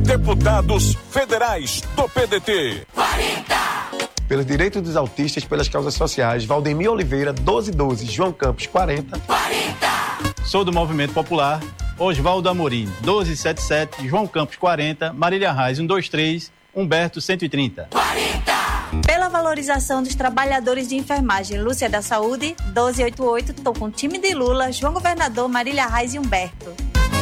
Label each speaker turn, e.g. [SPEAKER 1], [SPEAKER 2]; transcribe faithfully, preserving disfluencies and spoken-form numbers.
[SPEAKER 1] Deputados federais do P D T.
[SPEAKER 2] quarenta.
[SPEAKER 3] Pelos direitos dos autistas, pelas causas sociais, Valdemir Oliveira, doze doze, João Campos, quarenta.
[SPEAKER 2] quarenta.
[SPEAKER 4] Sou do Movimento Popular, Oswaldo Amorim, doze setenta e sete, João Campos, quarenta, Marília Reis, cento e vinte e três, Humberto, cento e trinta.
[SPEAKER 2] quarenta.
[SPEAKER 5] Pela valorização dos trabalhadores de enfermagem, Lúcia da Saúde, doze oitenta e oito, tô com o time de Lula, João Governador, Marília Reis e Humberto.